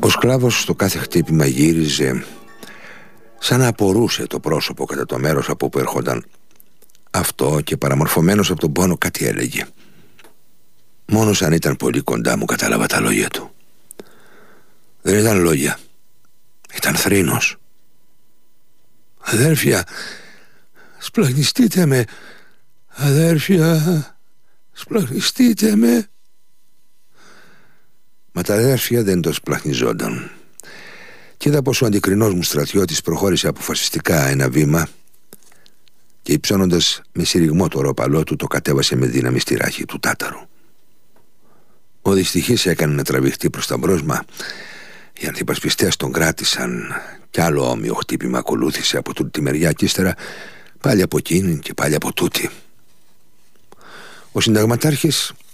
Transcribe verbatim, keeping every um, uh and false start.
Ο σκλάβος στο κάθε χτύπημα γύριζε, σαν να απορούσε το πρόσωπο κατά το μέρος από που ερχόταν αυτό, και παραμορφωμένος από τον πόνο κάτι έλεγε. Μόνος αν ήταν πολύ κοντά μου κατάλαβα τα λόγια του. Δεν ήταν λόγια, ήταν θρήνος. «Αδέρφια, σπλαχνιστείτε με, αδέρφια, σπλαχνιστείτε με». Μα τα αδέρφια δεν το σπλαχνιζόνταν. Και είδα πως ο αντικρινός μου στρατιώτης προχώρησε αποφασιστικά ένα βήμα και υψώνοντας με συρριγμό το ρόπαλό του, το κατέβασε με δύναμη στη ράχη του τάταρου. Ο δυστυχής έκανε να τραβηχτεί προς τα μπρος, μα οι ανθυπασπιστές τον κράτησαν κι άλλο όμοιο χτύπημα ακολούθησε από τούτη τη μεριά και ύστερα πάλι από εκείνη και πάλι από τούτη. Ο συνταγματάρχης